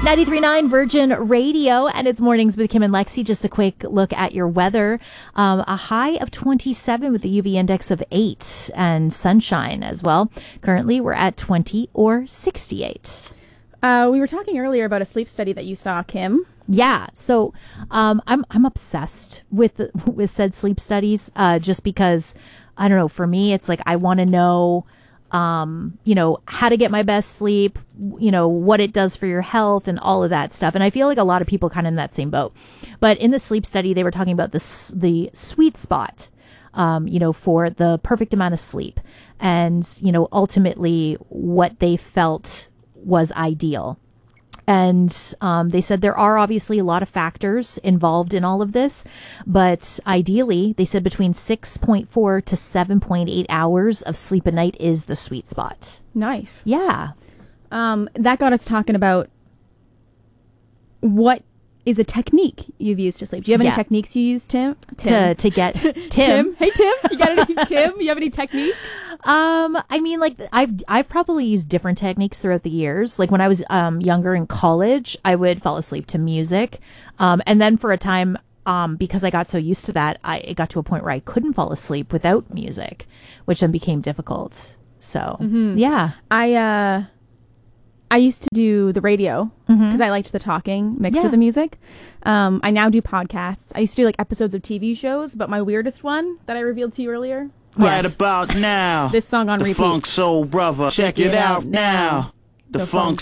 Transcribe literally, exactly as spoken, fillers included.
ninety-three point nine Virgin Radio, and it's Mornings with Kim and Lexi. Just a quick look at your weather. Um, a high of twenty-seven with the U V index of eight and sunshine as well. Currently, we're at twenty or sixty-eight. Uh, we were talking earlier about a sleep study that you saw, Kim. Yeah, so um, I'm I'm obsessed with with said sleep studies. Uh, just because I don't know. For me, it's like I want to know. Um, you know, how to get my best sleep, you know, what it does for your health and all of that stuff. And I feel like a lot of people kind of in that same boat. But in the sleep study, they were talking about the, the sweet spot, um, you know, for the perfect amount of sleep and, you know, ultimately what they felt was ideal. And um, they said there are obviously a lot of factors involved in all of this, but ideally, they said between six point four to seven point eight hours of sleep a night is the sweet spot. Nice. Yeah. Um, that got us talking about what is a technique you've used to sleep. Do you have any Yeah. techniques you use, Tim? To, to get Tim. Tim. Hey, Tim. You got any, Kim? You have any techniques? Um, I mean, like I've I've probably used different techniques throughout the years. Like when I was um younger in college, I would fall asleep to music, um, and then for a time, um, because I got so used to that, I it got to a point where I couldn't fall asleep without music, which then became difficult. So Mm-hmm. yeah, I uh, I used to do the radio because Mhm. I liked the talking mixed Yeah. with the music. Um, I now do podcasts. I used to do like episodes of T V shows, but my weirdest one that I revealed to you earlier, Right Yes. about now. this song on The repeat. Funk Soul Brother. Check it out now. The Funk